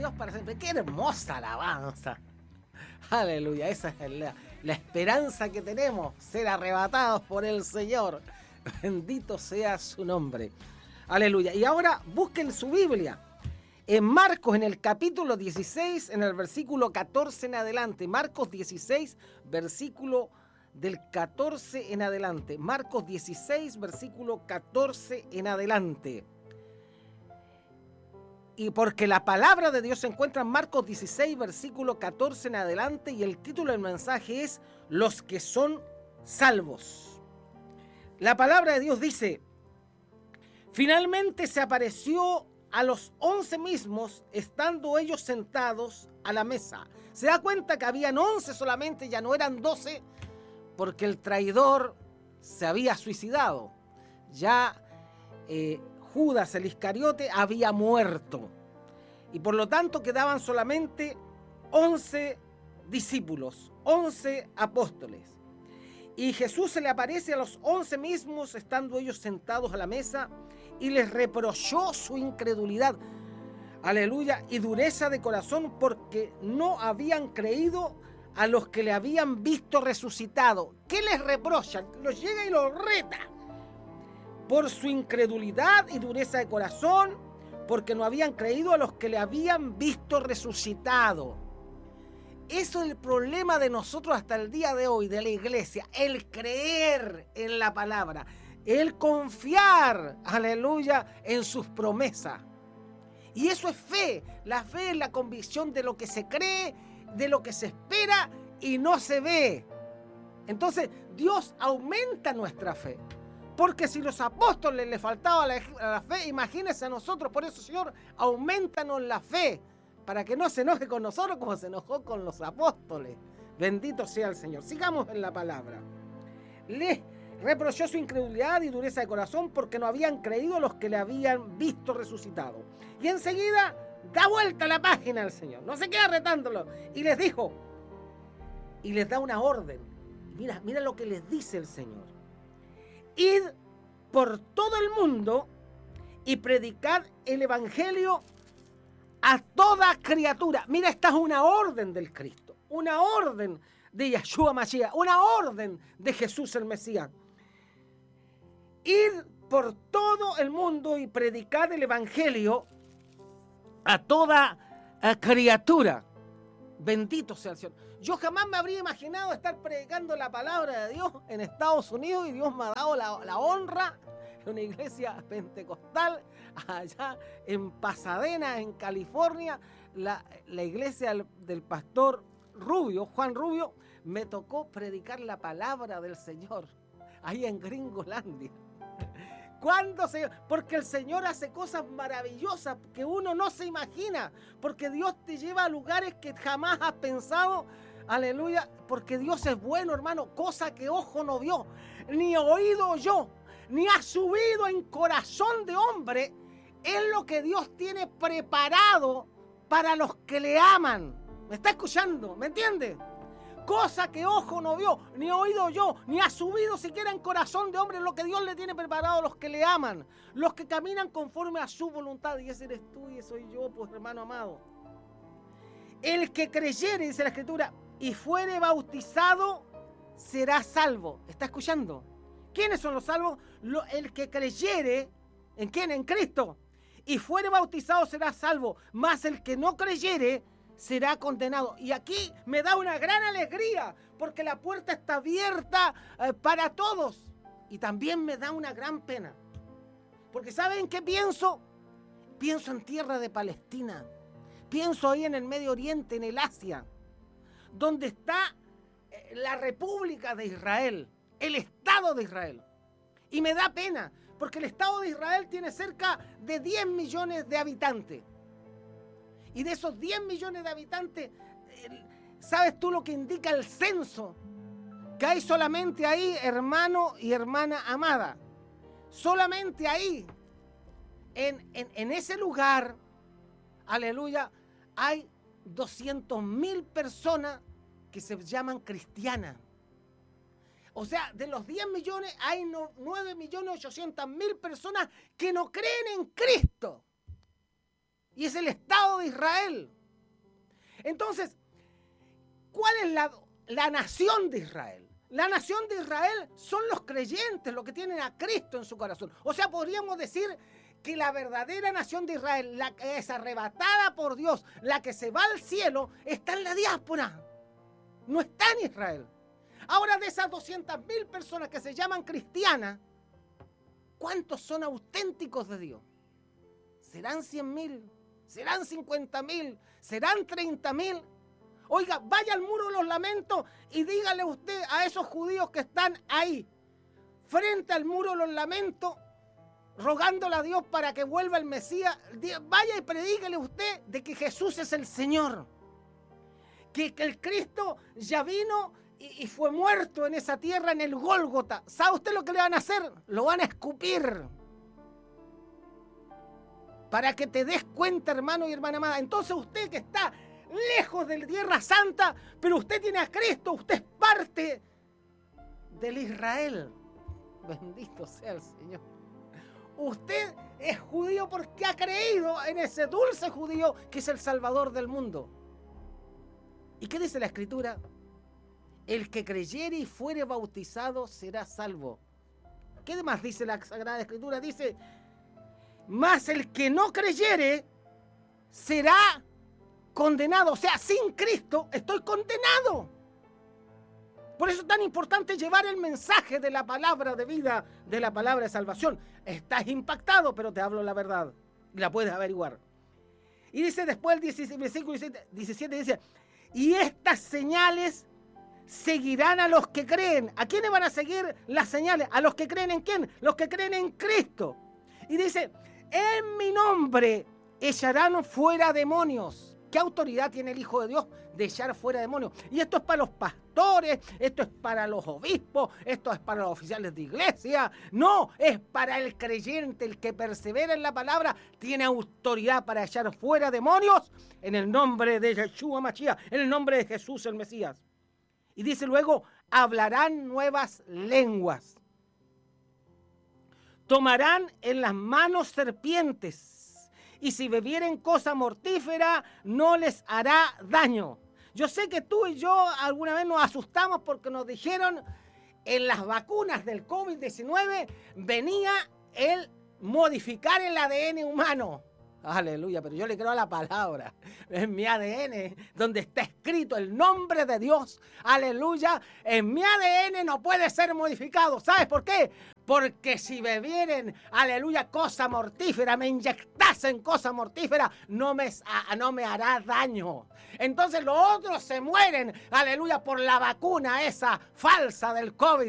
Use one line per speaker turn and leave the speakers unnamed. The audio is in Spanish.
Dios para siempre. ¡Qué hermosa alabanza! Aleluya, esa es la esperanza que tenemos, ser arrebatados por el Señor. Bendito sea su nombre. Aleluya. Y ahora busquen su Biblia. En Marcos, en el capítulo 16, en el versículo 14 en adelante. Marcos 16, versículo del 14 en adelante. Marcos 16, versículo 14 en adelante. Y porque la palabra de Dios se encuentra en Marcos 16, versículo 14 en adelante, y el título del mensaje es Los que son salvos. La palabra de Dios dice: finalmente se apareció a los 11 mismos, estando ellos sentados a la mesa. Se da cuenta que habían 11 solamente, ya no eran 12, porque el traidor se había suicidado. Ya Judas el Iscariote había muerto. Y por lo tanto quedaban solamente 11 discípulos, 11 apóstoles. Y Jesús se le aparece a los 11 mismos, estando ellos sentados a la mesa, y les reprochó su incredulidad, aleluya, y dureza de corazón, porque no habían creído a los que le habían visto resucitado. ¿Qué les reprochan? Los llega y los reta. Por su incredulidad y dureza de corazón, porque no habían creído a los que le habían visto resucitado. Eso es el problema de nosotros hasta el día de hoy, de la iglesia, el creer en la palabra, el confiar, aleluya, en sus promesas. Y eso es fe. La fe es la convicción de lo que se cree, de lo que se espera y no se ve. Entonces, Dios aumenta nuestra fe. Porque si los apóstoles les faltaba la fe, imagínense a nosotros. Por eso, Señor, aumentanos la fe, para que no se enoje con nosotros como se enojó con los apóstoles. Bendito sea el Señor. Sigamos en la palabra. Les reprochó su incredulidad y dureza de corazón, porque no habían creído los que le habían visto resucitado. Y enseguida da vuelta la página al Señor. No se queda retándolo. Y les dijo, y les da una orden. Mira lo que les dice el Señor. Id por todo el mundo y predicad el evangelio a toda criatura. Mira, esta es una orden del Cristo, una orden de Yeshua Mashiach, una orden de Jesús el Mesías. Id por todo el mundo y predicad el evangelio a toda criatura. Bendito sea el Señor. Yo jamás me habría imaginado estar predicando la palabra de Dios en Estados Unidos, y Dios me ha dado la honra en una iglesia pentecostal allá en Pasadena, en California. La iglesia del pastor Rubio, Juan Rubio, me tocó predicar la palabra del Señor ahí en Gringolandia. Porque el Señor hace cosas maravillosas que uno no se imagina, porque Dios te lleva a lugares que jamás has pensado, aleluya, porque Dios es bueno, hermano, cosa que ojo no vio, ni oído oyó, ni ha subido en corazón de hombre, es lo que Dios tiene preparado para los que le aman. ¿Me está escuchando? ¿Me entiende? Cosa que ojo no vio, ni oído oyó, ni ha subido siquiera en corazón de hombre, lo que Dios le tiene preparado a los que le aman, los que caminan conforme a su voluntad. Y ese eres tú y ese soy yo, pues, hermano amado. El que creyere, dice la Escritura, y fuere bautizado, será salvo. ¿Está escuchando? ¿Quiénes son los salvos? El que creyere, ¿en quién? En Cristo. Y fuere bautizado, será salvo. Mas el que no creyere, será condenado. Y aquí me da una gran alegría, porque la puerta está abierta para todos. Y también me da una gran pena, porque ¿saben qué pienso? Pienso en tierra de Palestina, pienso ahí en el Medio Oriente, en el Asia, donde está la República de Israel, el Estado de Israel. Y me da pena, porque el Estado de Israel tiene cerca de 10 millones de habitantes. Y de esos 10 millones de habitantes, ¿sabes tú lo que indica el censo? Que hay solamente ahí hermano y hermana amada. Solamente ahí, en ese lugar, aleluya, hay 200.000 personas que se llaman cristianas. O sea, de los 10 millones hay 9.800.000 personas que no creen en Cristo. Y es el Estado de Israel. Entonces, ¿cuál es la nación de Israel? La nación de Israel son los creyentes, los que tienen a Cristo en su corazón. O sea, podríamos decir que la verdadera nación de Israel, la que es arrebatada por Dios, la que se va al cielo, está en la diáspora. No está en Israel. Ahora, de esas 200.000 personas que se llaman cristianas, ¿cuántos son auténticos de Dios? ¿Serán 100.000? ¿Serán 50.000? ¿Serán 30.000? Oiga, vaya al muro de los lamentos y dígale usted a esos judíos que están ahí, frente al muro de los lamentos, rogándole a Dios para que vuelva el Mesías. Vaya y predíguele usted de que Jesús es el Señor. Que el Cristo ya vino y fue muerto en esa tierra, en el Gólgota. ¿Sabe usted lo que le van a hacer? Lo van a escupir. Para que te des cuenta, hermano y hermana amada. Entonces usted que está lejos de la tierra santa, pero usted tiene a Cristo, usted es parte del Israel. Bendito sea el Señor. Usted es judío porque ha creído en ese dulce judío que es el Salvador del mundo. ¿Y qué dice la Escritura? El que creyere y fuere bautizado será salvo. ¿Qué más dice la Sagrada Escritura? Dice, mas el que no creyere será condenado. O sea, sin Cristo estoy condenado. Por eso es tan importante llevar el mensaje de la palabra de vida, de la palabra de salvación. Estás impactado, pero te hablo la verdad. Y la puedes averiguar. Y dice después el versículo 17, dice, y estas señales seguirán a los que creen. ¿A quiénes van a seguir las señales? ¿A los que creen en quién? Los que creen en Cristo. Y dice, en mi nombre echarán fuera demonios. ¿Qué autoridad tiene el Hijo de Dios de echar fuera demonios? Y esto es para los pastores, esto es para los obispos, esto es para los oficiales de iglesia. No, es para el creyente, el que persevera en la palabra, tiene autoridad para echar fuera demonios en el nombre de Yeshua Mashiach, en el nombre de Jesús el Mesías. Y dice luego, hablarán nuevas lenguas. Tomarán en las manos serpientes. Y si bebieren cosa mortífera, no les hará daño. Yo sé que tú y yo alguna vez nos asustamos porque nos dijeron en las vacunas del COVID-19 venía el modificar el ADN humano. Aleluya, pero yo le creo a la palabra. En mi ADN, donde está escrito el nombre de Dios, aleluya, en mi ADN no puede ser modificado. ¿Sabes por qué? Porque si bebieren, aleluya, cosa mortífera, me inyectasen cosa mortífera, no me hará daño. Entonces los otros se mueren, aleluya, por la vacuna esa falsa del COVID.